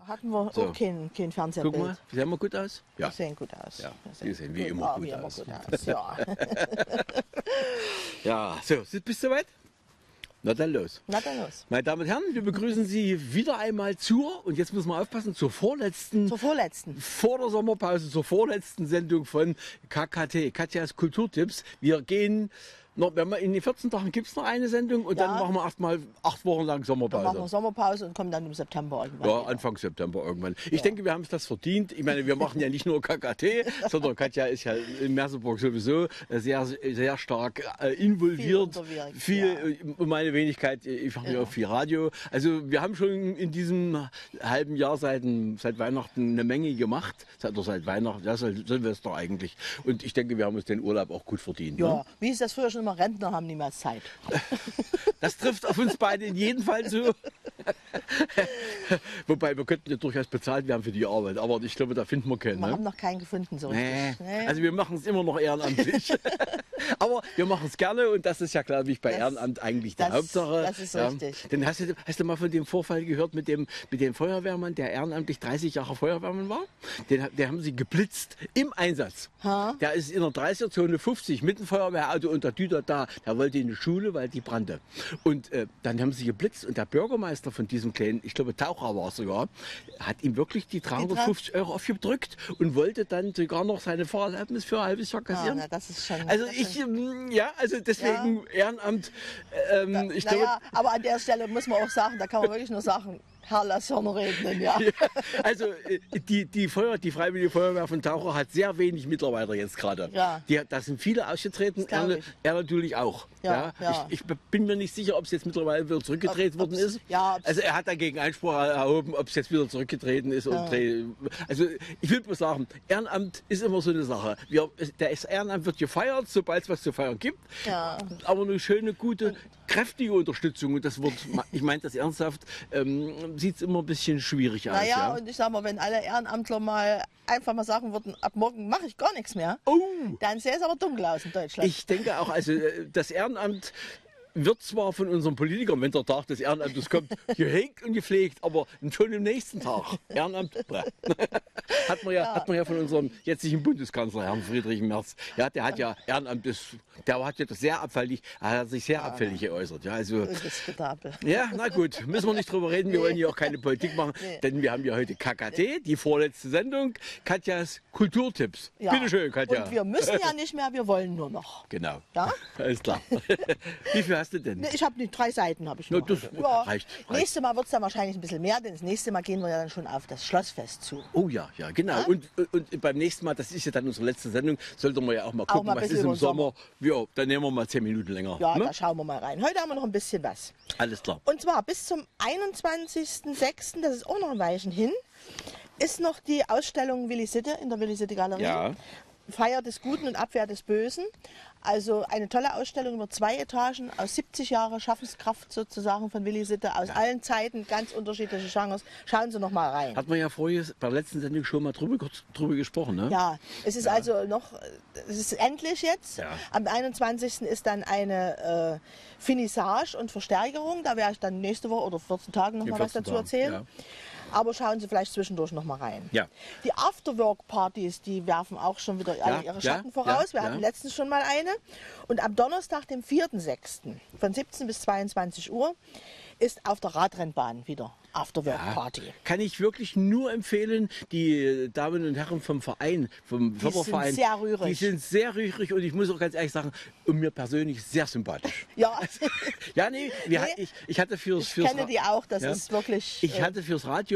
Hatten wir So. auch kein Fernsehbild. Guck mal, sehen wir gut aus? Ja. Wir sehen gut aus. Ja, wir sehen wie immer gut aus. Ja. Ja, so, bist du soweit? Na dann los. Na dann los. Meine Damen und Herren, wir begrüßen Sie wieder einmal und jetzt müssen wir aufpassen, zur vorletzten, vor der Sommerpause, zur vorletzten Sendung von KKT, Katjas Kulturtipps. Wir gehen noch, wenn wir in den 14 Tagen gibt es noch eine Sendung und dann machen wir erstmal 8 Wochen lang Sommerpause. Dann machen wir Sommerpause und kommen dann im September irgendwann. Ja, Anfang September irgendwann. Ich denke, wir haben es das verdient. Ich meine, wir machen ja nicht nur KKT, sondern Katja ist ja in Merseburg sowieso sehr, sehr stark involviert. Um meine Wenigkeit, ich mache ja auch viel Radio. Also wir haben schon in diesem halben Jahr seit Weihnachten eine Menge gemacht. Seit Weihnachten, ja, Silvester eigentlich. Und ich denke, wir haben uns den Urlaub auch gut verdient. Ja, ne? wie ist das früher schon immer? Rentner haben niemals Zeit. Das trifft auf uns beide in jedem Fall zu. Wobei, wir könnten ja durchaus bezahlt werden für die Arbeit, aber ich glaube, da finden wir keinen. Wir haben noch keinen gefunden, so richtig. Nee. Also wir machen es immer noch ehrenamtlich. Aber wir machen es gerne und das ist ja, glaube ich, bei Ehrenamt eigentlich die Hauptsache. Das ist richtig. Denn hast du mal von dem Vorfall gehört mit dem Feuerwehrmann, der ehrenamtlich 30 Jahre Feuerwehrmann war? Der haben sie geblitzt im Einsatz. Der ist in der 30er-Zone 50 mit dem Feuerwehrauto und der Düter da. Der wollte in die Schule, weil die brannte. Und dann haben sie geblitzt und der Bürgermeister von diesem kleinen, ich glaube Taucher war es sogar, hat ihm wirklich die 350 Euro aufgedrückt und wollte dann sogar noch seine Fahrerlaubnis für ein halbes Jahr kassieren. Ja, das ist schon, also deswegen Ehrenamt. Ich glaube, aber an der Stelle muss man auch sagen, da kann man wirklich nur sagen, Herr, lass Hörner regnen, ja. Also die Freiwillige Feuerwehr von Taucher hat sehr wenig Mitarbeiter jetzt gerade. Ja. Da sind viele ausgetreten, er natürlich auch. Ja. Ich bin mir nicht sicher, ob es jetzt mittlerweile wieder zurückgedreht worden ist. Ja, also er hat dagegen Einspruch erhoben, ob es jetzt wieder zurückgetreten ist. Also ich will bloß sagen, Ehrenamt ist immer so eine Sache. Das Ehrenamt wird gefeiert, sobald es was zu feiern gibt. Ja. Aber eine schöne, gute, kräftige Unterstützung. Und das wird, ich meine das ernsthaft, sieht es immer ein bisschen schwierig aus. Naja, und ich sag mal, wenn alle Ehrenamtler mal einfach mal sagen würden, ab morgen mache ich gar nichts mehr, dann sähe es aber dunkel aus in Deutschland. Ich denke auch, also das Ehrenamt wird zwar von unseren Politikern, wenn der Tag des Ehrenamtes kommt, gehegt und gepflegt, aber schon im nächsten Tag. Ehrenamt, hat man ja von unserem jetzigen Bundeskanzler, Herrn Friedrich Merz. Ja, der hat ja Ehrenamt, der hat ja das sehr abfällig, hat sich sehr abfällig geäußert. Ja, also, ja, na gut, müssen wir nicht drüber reden, wir wollen hier auch keine Politik machen, denn wir haben ja heute KKT, die vorletzte Sendung, Katjas Kulturtipps. Ja. Bitte schön, Katja. Und wir müssen ja nicht mehr, wir wollen nur noch. Genau. Ja? Alles klar. Wie viel hast du denn? Ich habe 3 Seiten. Habe ich noch. Das reicht. Nächstes Mal wird es dann wahrscheinlich ein bisschen mehr, denn das nächste Mal gehen wir ja dann schon auf das Schlossfest zu. Oh ja, genau. Ja? Und beim nächsten Mal, das ist ja dann unsere letzte Sendung, sollten wir ja auch mal gucken, was ist im Sommer. Ja, dann nehmen wir mal 10 Minuten länger. Ja, da schauen wir mal rein. Heute haben wir noch ein bisschen was. Alles klar. Und zwar bis zum 21.06., das ist auch noch ein Weilchen hin, ist noch die Ausstellung Willi Sitte in der Willi Sitte Galerie. Ja. Feier des Guten und Abwehr des Bösen. Also eine tolle Ausstellung über 2 Etagen aus 70 Jahren Schaffenskraft sozusagen von Willi Sitte aus allen Zeiten, ganz unterschiedliche Genres. Schauen Sie noch mal rein. Hat man ja vorher bei der letzten Sendung schon mal drüber gesprochen, ne? Ja, es ist also noch, es ist endlich jetzt. Ja. Am 21. ist dann eine Finissage und Verstärkerung. Da werde ich dann nächste Woche oder 14 Tagen noch mal was dazu erzählen. Ja. Aber schauen Sie vielleicht zwischendurch noch mal rein. Ja. Die Afterwork-Partys, die werfen auch schon wieder alle ihre Schatten voraus. Wir hatten letztens schon mal eine. Und am Donnerstag, dem 4.6. von 17 bis 22 Uhr ist auf der Radrennbahn wieder Afterwork-Party. Ja, kann ich wirklich nur empfehlen, die Damen und Herren vom Verein, vom Förderverein. Die sind sehr rührig. Die sind sehr rührig und ich muss auch ganz ehrlich sagen, und mir persönlich sehr sympathisch. Ja. Ja, nee, ich hatte fürs kenne die auch, das ist wirklich... Ich hatte fürs Radio